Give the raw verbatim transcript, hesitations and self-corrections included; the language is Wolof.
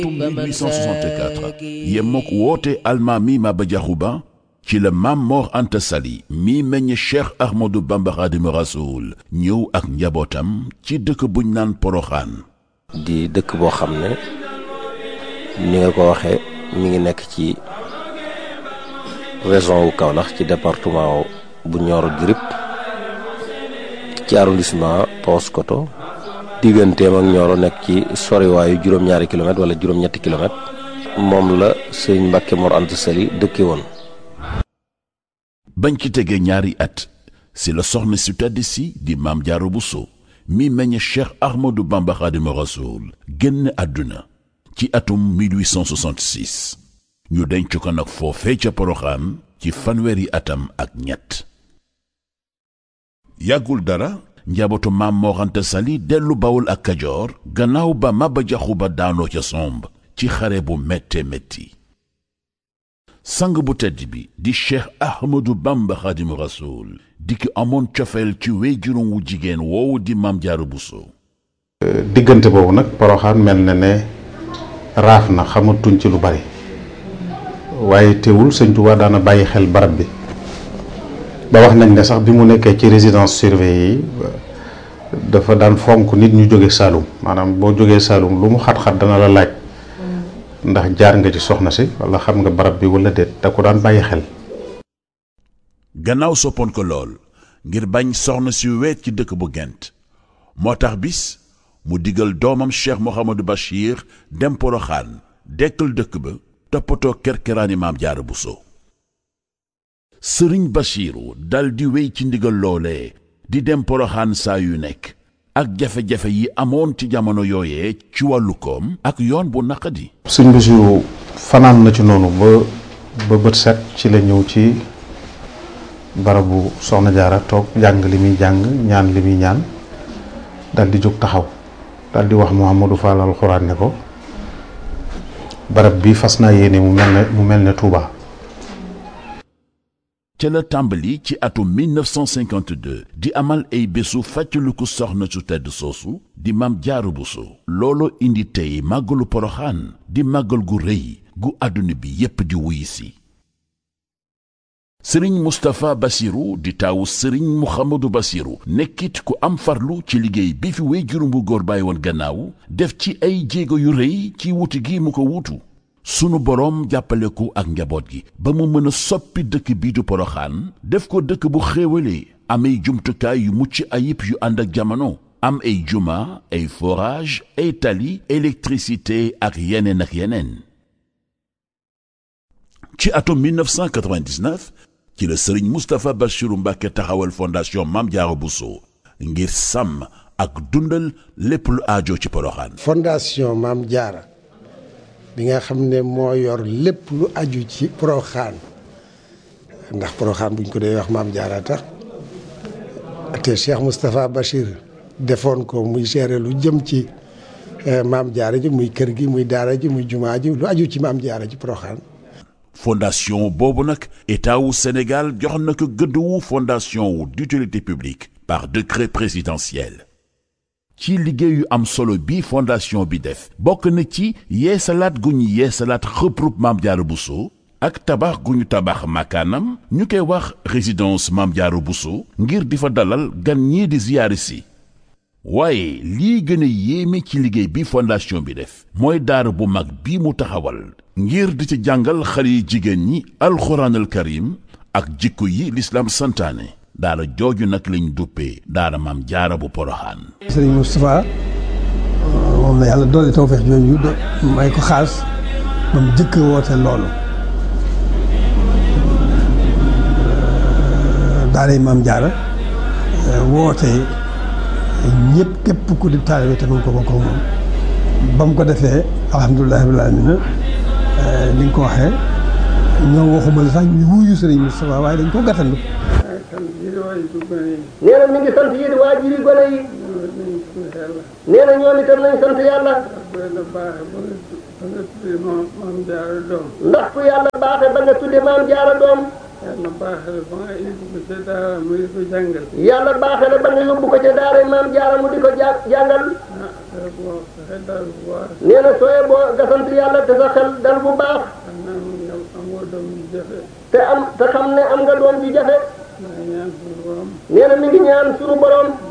mille huit cent soixante-quatre yemmook woote almaami Maba Diakhou Ba ci la Maam Mor Anta Sali mi meññ Cheikh Ahmadou Bamba Khadimu Rasoul ñëw ak njabootam ci dëkk buñ naan Poroxaan di dëkk boo xam ne ni nga ko waxee mi ngi nekk ci région wu Kaolack ci département bu Nioro du Rip ci arrondissement Paoskoto digganteem ak Nioro nekk ci soriwaayu juróom-ñaari kilomètres wala juróom-ñetti kilomètres moom la sëñ Mbàkke Mor Anta Sali dëkke woon. bañ ci tegee ñaari at si la soxna si tedd si di Maam Jaara Buso mi meññ Cheikh Ahmadou Bamba Khadimu Rasoul génn àdduna ci atum mille huit cent soixante-six ñu denc ko nag foofee ca Poroxaan ci fanweeri atam ak ñett yàggul dara njabootu Maam Mor Anta Sali dellu Bawol ak Kajoor gannaaw ba Maba Diakhou Ba daanoo ca somb ci xare bu métte métti sang bu tedd bi di Cheikh Ahmadou Bamba Khadimu Rasoul di ki amoon cofeel ci wéyjuróom wu jigéen woowu di Maam Jaara Buso diggante boobu nag Poroxaan mel na ne raaf na xamatuñ ci lu bari waaye teewul sëñ Tuubaa daana bàyyi xel barab bi ba wax nañ ne sax bi mu nekkee ci résidence surveillée yi dafa daan fonk nit ñu jóge Saalum maanaam boo jógee Saalum lu mu xat-xat dana la laaj ndax jaar nga ci soxna si wala xam nga barab bi wala déet da ko daan bàyyi xel. gannaaw soppoon ko lool ngir bañ soxna si weet ci dëkk bu Gent moo tax bis mu digal doomam Cheikh Mouhamadou Bachir dem Poroxaan dekkal dëkk ba toppatoo kerkeraani Maam Jaara Buso sëriñ Bachiru dal di wéy ci ndigal loolee di dem Poroxaan saa yu nekk ak jafe-jafe yi amoon ci jamono yooyee ci wàllu koom ak yoon bu naqadi. sëñ Bachiru fanaan na ci noonu ba ba bët set ci la ñëw ci barabu Soxna Jaara toog jàng li muy jàng ñaan li muy ñaan dal di jóg taxaw dal di wax Mouhamadou Fall alxuraan ne ko barab bi fas naa yéene mu mel ne mu mel ne Touba. ca la tàmbali ci atum mille neuf cent cinquante-deux di amal ay bésu fàttaliku soxna su tedd soosu di Maam Jaara Buso looloo indi tey màggalu Poroxaan di màggal gu rëy gu àdduna bi yépp di wuy si sëriñ Moustapha Bassirou di taawu sëriñ Mouhamadou Bassirou nekkit ku am farlu ci liggéey bi fi wéyjuram bu góor bàyyi woon gannaaw def ci ay jéego yu rëy ci wuti gi mu ko wuutu sunu boroom jàppale ko ak njaboot gi ba mu mën a soppi dëkk bii du Poroxaan def ko dëkk bu xéewalee am ay jumtukaay yu mucc ayib yu ànd ak jamono am ay juma ay forage ay tali électricité ak yeneen ak yeneen ci atum mille neuf cent quatre-vingt-dix-neuf ci la sëriñ Moustapha Bassirou Mbacké taxawal fondation Maam Jaara Buso ngir sàmm ak dundal lépp lu aajo ci Poroxaan. fondation Maam Jaara bi nga xam ne moo yor lépp lu aju ci Poroxaan ndax Poroxaan buñ ko dee wax Maam Jaara tax te Cheikh Moustapha Bachir defoon ko muy gérer lu jëm ci Maam Jaara ji muy kër gi muy daara ji muy jumaa ji lu aju ci Maam Jaara ji Poroxaan. fondation boobu nag état wu Sénégal jox na ko gëdd wu fondation wu d'utilité publique par décret présidentiel ci liggéey yu am solo bi fondation bi def bokk na ci yeesalaat gu ñu yeesalaat xëprub Maam Jaara Buso ak tabax gu ñu tabax makaanam ñu koy wax résidence Maam Jaara Buso ngir di fa dalal gan ñii di ziyaari si waaye lii gën a yéeme ci liggéey bi fondation bi def mooy daara bu mag bi mu taxawal ngir di ci jàngal xale yi jigéen ñi alxuraanal karim ak jikko yi lislaam santaane daara jooju nag lañ duppee daara Maam Jaara bu Poroxaan. sëriñ Moustapha moom la yàlla doole tawfeex jooju may ko xaas ba mu jëkk woote loolu daara Maam Jaara woote ñëpp képp ku di taalibe te mën ko bokk moom ba mu ko defee alhamdulilah rabbil aalamiina li nga ko waxee ñoo waxuma la sax ñu wuyu sëriñ Moustapha waaye dañ ko gàttandu. nee na mi ngi sant yéen waajur yi gone yi. nee na ñoom itam nañ sant yàlla. ndax ku yàlla baaxe ba nga tudde Maam Jaara doom. yàlla baaxe la ba nga yóbbu ko ca daara mu di ko jàngal. yàlla baaxe la ba nga yóbbu ko ca daara Maam Jaara mu di ko jàngal. nee na sooyee boo nga sant yàlla te sa xel dal bu baax. te am te xam ne am nga doom ji jafe. nee na mi ngi ñaan suñu borom.